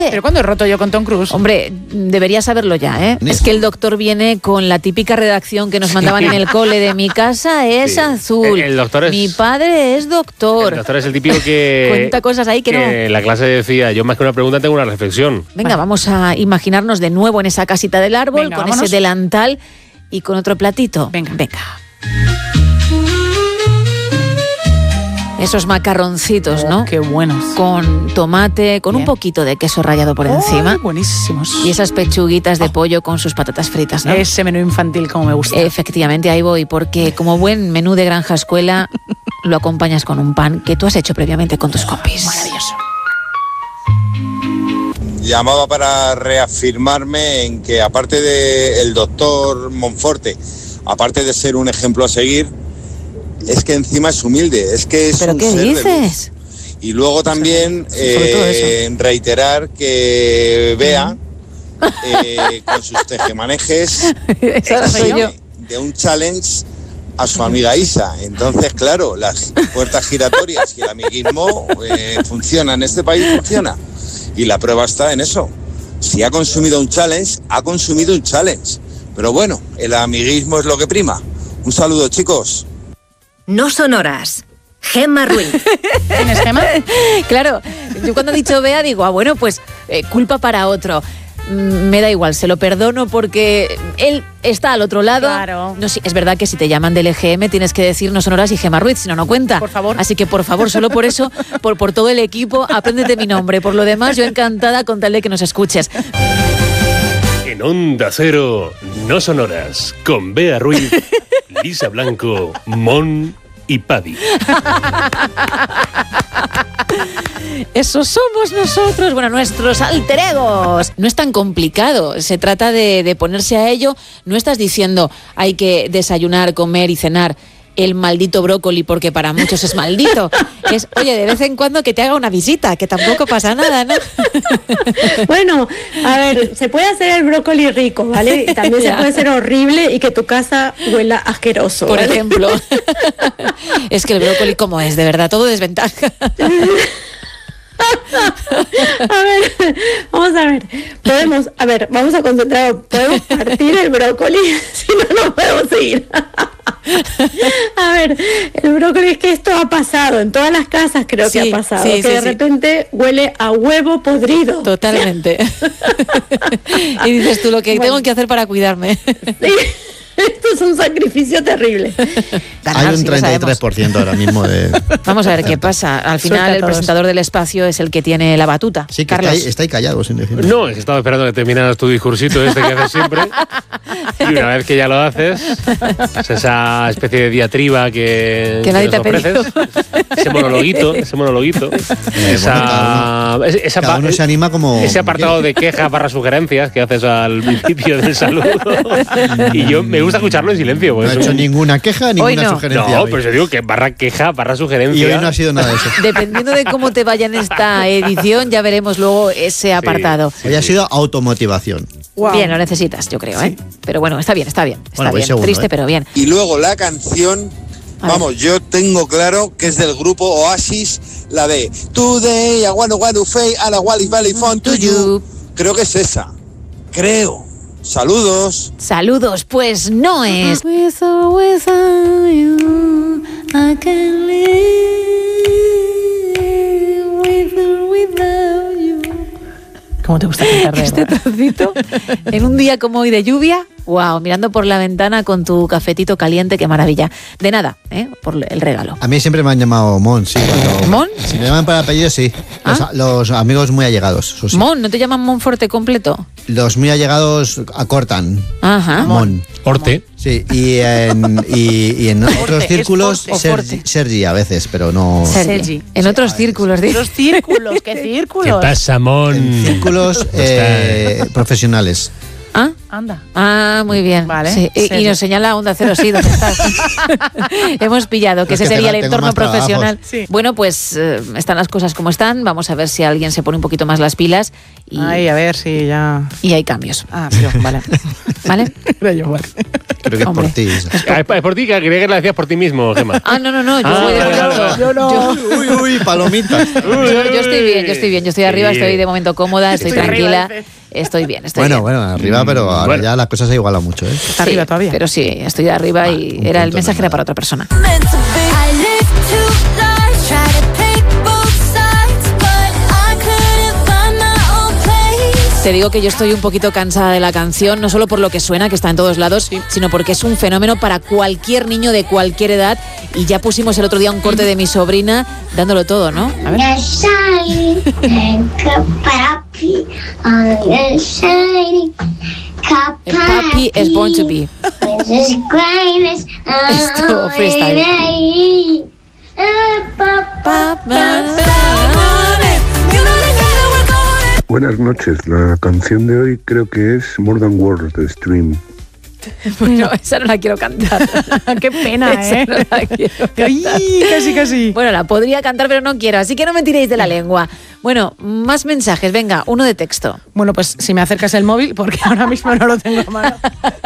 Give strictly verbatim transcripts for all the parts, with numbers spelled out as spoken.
¿Pero cuándo he roto yo con Tom Cruise? Hombre, deberías saberlo ya, ¿eh? Es que el doctor viene con la típica redacción que nos mandaban en el cole de mi casa es sí. azul. El, el doctor es... Mi padre es doctor. El doctor es el típico que... Cuenta cosas ahí que, que no... en la clase decía, yo más que una pregunta tengo una reflexión. Venga, vamos a imaginarnos de nuevo en esa casita del árbol, Venga, con vámonos. ese delantal y con otro platito. Venga. Venga. Esos macarroncitos, ¿no? Oh, qué buenos. Con tomate, con Bien. un poquito de queso rallado por oh, encima. Buenísimos. Y esas pechuguitas de oh. pollo con sus patatas fritas, ¿no? Ese menú infantil como me gusta. Efectivamente, ahí voy, porque como buen menú de granja escuela, lo acompañas con un pan que tú has hecho previamente con tus compis. Maravilloso. Llamaba para reafirmarme en que aparte del doctor Monforte, aparte de ser un ejemplo a seguir, es que encima es humilde, es que es ¿Pero un qué ser dices? Y luego también eh, reiterar que Bea, eh, con sus tejemanejes, eh, de un challenge a su amiga Isa. Entonces, claro, las puertas giratorias y el amiguismo eh, funciona, en este país funciona. Y la prueba está en eso. Si ha consumido un challenge, ha consumido un challenge. Pero bueno, el amiguismo es lo que prima. Un saludo, chicos. No son horas. Gemma Ruiz. ¿Tienes Gemma? Claro, yo cuando he dicho Bea digo, ah, bueno, pues eh, culpa para otro. Mm, me da igual, se lo perdono porque él está al otro lado. Claro. No, sí, es verdad que si te llaman del E G M tienes que decir no son horas y Gemma Ruiz, si no, no cuenta. Por favor. Así que, por favor, solo por eso, por, por todo el equipo, apréndete mi nombre. Por lo demás, yo encantada con tal de que nos escuches. En Onda Cero, no son horas, con Bea Ruiz, Lisa Blanco, Mon y Paddy. Esos somos nosotros, bueno, nuestros alter egos. No es tan complicado, se trata de, de ponerse a ello. No estás diciendo hay que desayunar, comer y cenar el maldito brócoli porque para muchos es maldito. Es, oye, de vez en cuando que te haga una visita, que tampoco pasa nada, ¿no? Bueno, a ver, se puede hacer el brócoli rico, ¿vale? Y también ya. se puede hacer horrible y que tu casa huela asqueroso, Por ¿vale? ejemplo. Es que el brócoli, ¿cómo es? De verdad, todo desventaja. A ver, vamos a ver, podemos, a ver, vamos a concentrar, podemos partir el brócoli, si no, no podemos seguir. A ver, el brócoli, es que esto ha pasado, en todas las casas creo sí, que ha pasado, sí, que sí, de sí. repente huele a huevo podrido. Totalmente. Y dices tú, lo que bueno. tengo que hacer para cuidarme. Sí. Esto es un sacrificio terrible. Ganar, Hay un treinta y tres por ciento ahora mismo de... Vamos a ver qué pasa. Al final el presentador del espacio es el que tiene la batuta. Sí, que Carlos. Está, ahí, está ahí callado sin decirlo. No, es que estaba esperando que terminaras tu discursito este que haces siempre. Y una vez que ya lo haces, es esa especie de diatriba que, que nadie que te ha pedido. Ese monologuito, ese monologuito. Eh, esa, bueno, cada, esa, cada uno se anima como... Ese apartado de quejas barra sugerencias que haces al principio del saludo. Y yo me gusta escucharlo en silencio. No he hecho un... ninguna queja, ninguna no. sugerencia. No, hoy. pero yo digo que barra queja, barra sugerencia. Y hoy no ha sido nada de eso. Dependiendo de cómo te vaya en esta edición, ya veremos luego ese apartado. Sí, hoy ha sido automotivación. Wow. Bien, lo necesitas, yo creo, ¿eh? Sí. Pero bueno, está bien, está bien. Está bueno, bien. Segundo, Triste, ¿eh? pero bien. Y luego la canción, a vamos, ver. Yo tengo claro que es del grupo Oasis, la de Today I wanna wanna fade and I want valley fun to you. Creo que es esa. Creo. Saludos. Saludos, pues no es. With or without you, I can live with or without you. ¿Cómo te gusta cantar de este trocito? En un día como hoy de lluvia, wow, mirando por la ventana con tu cafetito caliente, qué maravilla. De nada, ¿eh? Por el regalo. A mí siempre me han llamado Mon, sí. Cuando, ¿Mon? Si me llaman para apellido, sí. ¿Ah? Los, los amigos muy allegados. Eso sí. ¿Mon? ¿No te llaman Monforte completo? Los muy allegados acortan. Ajá. Mon. Orte. Sí, y en, y, y en otros Forte, círculos, es Sergi, Sergi a veces, pero no... Sergi. En otros círculos. En otros círculos, ¿qué círculos? ¿Qué pasa, Mon? En círculos eh, profesionales. ¿Ah? Anda. Ah, muy bien. Vale. Sí. Y, y nos señala Onda Cero, sí, ¿dónde estás? Hemos pillado que Es ese que sería el tengo entorno más trabajos. profesional. Sí. Bueno, pues eh, están las cosas como están. Vamos a ver si alguien se pone un poquito más las pilas y, Ay, a ver si ya... y hay cambios. Ah, pero vale. ¿Vale? Era yo, vale. Creo que es Hombre. por ti. Isa. Ah, es por- es por ti, que creía que la decías por ti mismo, Gemma. Ah, no, no, no. Yo Ah, voy de vale, momento. vale, Yo no. Uy, uy, palomitas. Yo, yo estoy bien, yo estoy bien. Yo estoy arriba, estoy de momento cómoda, estoy, Estoy tranquila. arriba, dice. Estoy bien, estoy Bueno, bien. bueno, arriba, pero ahora Bueno. ya la cosa se iguala mucho, ¿eh? Está Sí, arriba todavía. Pero sí, estoy de arriba y un era el punto mensaje no era es para nada. otra persona. I live too large, try to take both sides, but I couldn't find my own place. Te digo que yo estoy un poquito cansada de la canción, no solo por lo que suena, que está en todos lados, sino porque es un fenómeno para cualquier niño de cualquier edad. Y ya pusimos el otro día un corte de mi sobrina dándolo todo, ¿no? A ver. El papi es born to be. Esto, freestyle. Buenas noches, la canción de hoy creo que es More Than Words de Stream. Bueno, esa no la quiero cantar. Qué pena, Esa ¿eh? no la quiero cantar. Ay, casi, casi. Bueno, la podría cantar, pero no quiero, así que no me tiréis de la lengua. Bueno, más mensajes, venga, uno de texto. Bueno, pues si me acercas el móvil, porque ahora mismo no lo tengo a mano.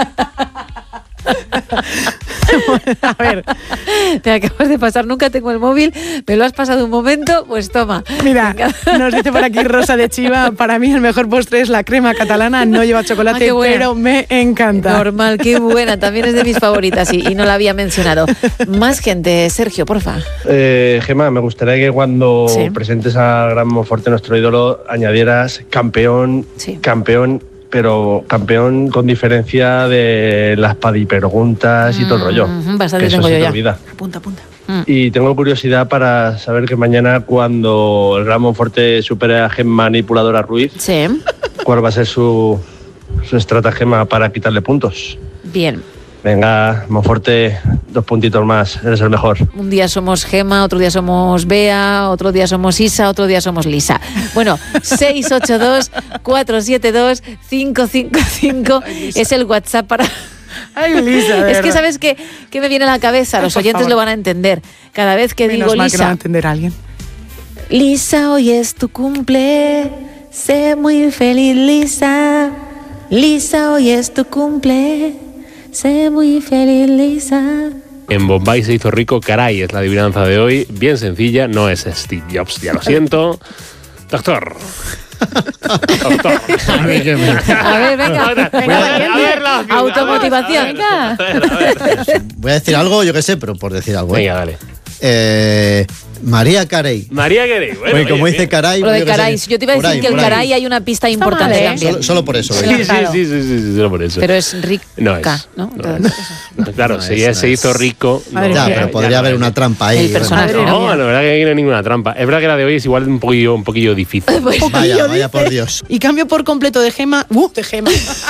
Bueno, a ver, Te acabas de pasar, nunca tengo el móvil, me lo has pasado un momento, pues toma. mira, Venga. nos dice por aquí Rosa de Chiva, para mí el mejor postre es la crema catalana, no lleva Ah, chocolate, qué buena. pero me encanta. Normal, qué buena, también es de mis favoritas y, y no la había mencionado. Más gente, Sergio, porfa. Eh, Gemma, me gustaría que cuando Sí. presentes a Gran Monforte, nuestro ídolo, añadieras campeón, Sí. campeón, pero campeón con diferencia de las padipreguntas y todo el rollo. Mm, bastante que eso tengo se yo te ya. olvida. Apunta, apunta. Y tengo curiosidad para saber que mañana, cuando el Gran Monforte supere a Gemma Manipuladora Ruiz, Sí, ¿cuál va a ser su, su estratagema para quitarle puntos? bien. Venga, Monforte, dos puntitos más, eres el mejor. Un día somos Gema, otro día somos Bea, otro día somos Isa, otro día somos Lisa. Bueno, seis ocho dos, cuatro siete dos, cinco cinco cinco es el WhatsApp para... Ay, Lisa, de Es que verdad. sabes qué, qué me viene a la cabeza, Ay, los por oyentes favor. lo van a entender. Cada vez que Menos digo mal que no va a Lisa, entender a alguien. Lisa, hoy es tu cumple, sé muy feliz Lisa. Lisa, hoy es tu cumple, sé muy feliz Lisa. En Bombay se hizo rico, caray, es la adivinanza de hoy. Bien sencilla, no es Steve Jobs, ya lo siento. Doctor. Doctor. A ver, qué me- A ver, venga, venga, valiente. Automotivación, venga. Voy a decir algo, yo qué sé, pero por decir algo. ¿eh? Venga, dale. Eh, María Carey. María Carey. Bueno, Porque como oye, dice bien. Caray... Lo de yo qué sé, Caray, yo te iba a por decir ahí, que el por ahí. Caray hay una pista importante mal, ¿eh? también. Solo, solo por eso. Sí, ¿eh? sí, Claro. sí, sí, sí, sí, solo por eso. Pero es rica, No es. ¿no? no Entonces, es. Claro, No si es, ya no se es. hizo rico. Madre no, Ya, mía. pero ya podría no haber es. una trampa ahí. El personaje. No, Madre la verdad que aquí no hay ninguna trampa. Es verdad que la de hoy es igual un poquillo, un poquillo difícil. Vaya, vaya por Dios. Y cambio por completo de Gema. ¡Uh! De Gema.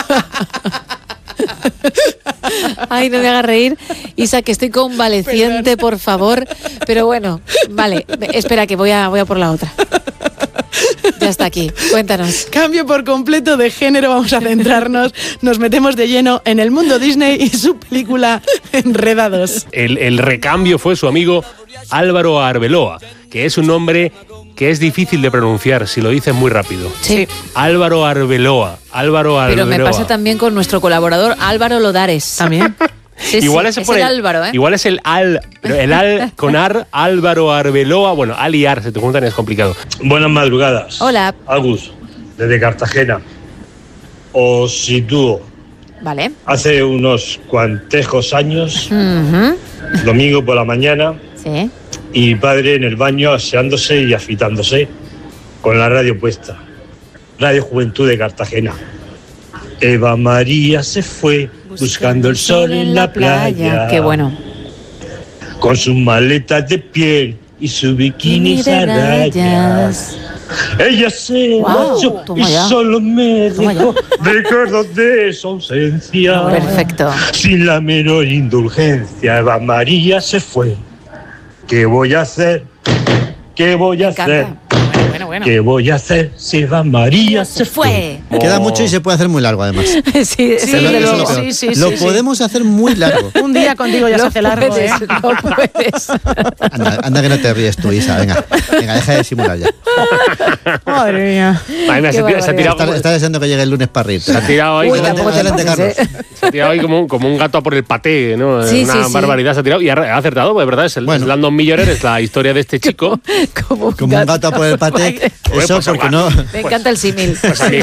Ay, no me hagas reír. Isa, que estoy convaleciente, por favor. Pero bueno, vale, espera que voy a, voy a por la otra. Ya está aquí, cuéntanos. Cambio por completo de género, vamos a centrarnos. Nos metemos de lleno en el mundo Disney y su película Enredados. El, el recambio fue su amigo Álvaro Arbeloa, que es un nombre que es difícil de pronunciar si lo dices muy rápido. Sí. Álvaro Arbeloa. Álvaro Arbeloa. Pero me pasa también con nuestro colaborador Álvaro Lodares. También. Sí, sí, Igual ese es por el Álvaro, ¿eh? Igual es el al, pero el al con ar, Álvaro Arbeloa. Bueno, al y ar se te juntan y es complicado. Buenas madrugadas. Hola. Agus, desde Cartagena. Os sitúo. Vale. Hace unos cuantejos años, Ujú. domingo por la mañana, Sí. y mi padre en el baño aseándose y afitándose con la radio puesta. Radio Juventud de Cartagena. Eva María se fue buscando el sol en la playa. Qué bueno. Con sus maletas de piel y su bikini a rayas. Ella se Guau, marchó y toma ya. solo me Toma ya. dejó recuerdos de su ausencia. Perfecto. Sin la menor indulgencia, Eva María se fue. ¿Qué voy a hacer? ¿Qué voy a Me hacer? encanta. Bueno, bueno. ¿Qué voy a hacer si Eva María se fue? Queda mucho y se puede hacer muy largo, además. Sí, Sí, eso Eso desde es lo luego. peor. sí, sí, Lo sí, sí. podemos hacer muy largo. Un día contigo ya se Lo hace largo, puedes, ¿eh? lo puedes. Anda, anda que no te ríes tú, Isa. Venga, venga, deja de simular ya. Madre mía. Ay, mira, Qué se, tira- se ha tirado, Está, está deseando que llegue el lunes para reírte. se ha tirado ahí, Uy, como, tampoco te adelante, pases, Carlos. ¿eh? se ha tirado ahí como, un- como un gato a por el paté, ¿no? Sí, Una sí, sí. barbaridad se ha tirado y ha, ha acertado, pues, ¿verdad? Es el Bueno. Landon Millorer, es la historia de este chico. Como un Como un gato por el paté. Oye, Eso pues, porque igual. no. Me encanta el símil. Pues a mí,